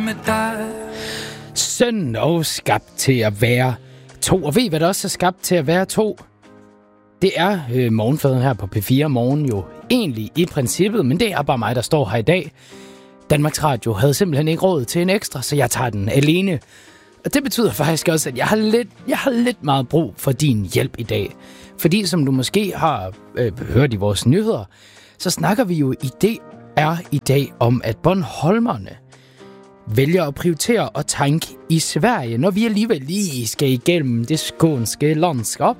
med dig. Søn og skabt til at være to. Og ved I, hvad der også er skabt til at være to? Det er morgenfaderen her på P4 Morgen jo egentlig i princippet, men det er bare mig, der står her i dag. Danmarks Radio havde simpelthen ikke råd til en ekstra, så jeg tager den alene. Og det betyder faktisk også, at jeg har lidt meget brug for din hjælp i dag. Fordi som du måske har hørt i vores nyheder, så snakker vi jo i dag om, at Bornholmerne vælger at prioritere at tanke i Sverige, når vi alligevel lige skal igennem det skånske landskab.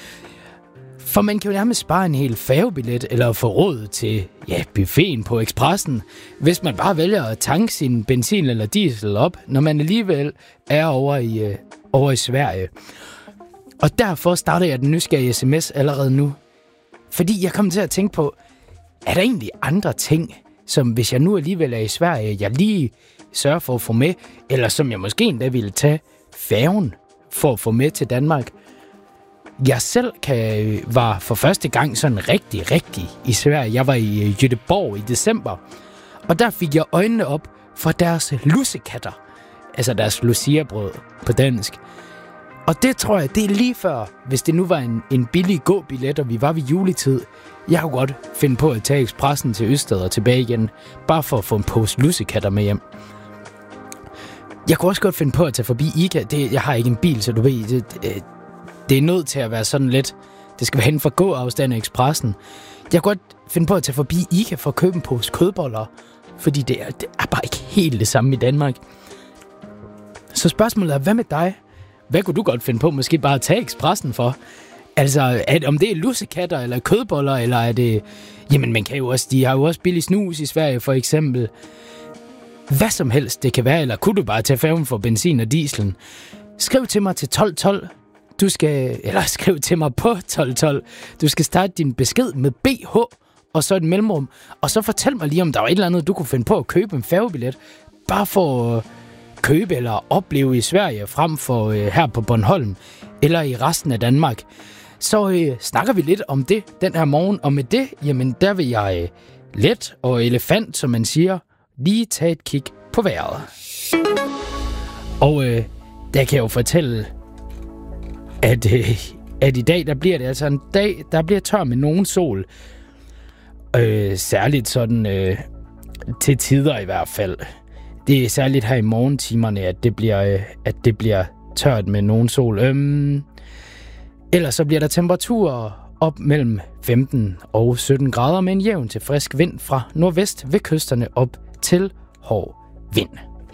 For man kan jo nærmest spare en hel færgebillet eller få råd til buffeten på Expressen, hvis man bare vælger at tanke sin benzin eller diesel op, når man alligevel er over i Sverige. Og derfor starter jeg den nysgerrige sms allerede nu. Fordi jeg kom til at tænke på, er der egentlig andre ting, som hvis jeg nu alligevel er i Sverige, jeg lige sørger for at få med, eller som jeg måske endda ville tage færgen for at få med til Danmark. Jeg selv var for første gang sådan rigtig i Sverige. Jeg var i Göteborg i december, og der fik jeg øjnene op for deres lussekatter, altså deres luciabrød på dansk. Og det tror jeg, det er lige før, hvis det nu var en billig gåbillet, og vi var ved juletid. Jeg kunne godt finde på at tage Expressen til Østed og tilbage igen, bare for at få en pose lussekatter med hjem. Jeg kunne også godt finde på at tage forbi ICA. Jeg har ikke en bil, så du ved, det er nødt til at være sådan lidt. Det skal være inden for gåafstand af Expressen. Jeg kunne godt finde på at tage forbi ICA for at købe en pose kødboller, fordi det er bare ikke helt det samme i Danmark. Så spørgsmålet er, hvad med dig? Hvad kunne du godt finde på måske bare at tage Expressen for? Altså, om det er lussekatter eller kødboller, eller er det... Jamen, man kan jo også... De har jo også billig snus i Sverige, for eksempel. Hvad som helst det kan være, eller kunne du bare tage færgen for benzin og dieselen? Skriv til mig til 1212. Skriv til mig på 1212. Du skal starte din besked med BH, og så et mellemrum. Og så fortæl mig lige, om der var et eller andet, du kunne finde på at købe en færgebillet. Bare for at købe eller opleve i Sverige, frem for her på Bornholm, eller i resten af Danmark. Så snakker vi lidt om det den her morgen. Og med det, jamen der vil jeg let og elefant, som man siger, lige tage et kig på vejret. Og der kan jeg jo fortælle, at i dag, der bliver det altså en dag, der bliver tør med nogen sol. Særligt sådan til tider i hvert fald. Det er særligt her i morgentimerne, at det bliver tørt med nogen sol. Ellers så bliver der temperaturer op mellem 15 og 17 grader med en jævn til frisk vind fra nordvest ved kysterne op til hård vind.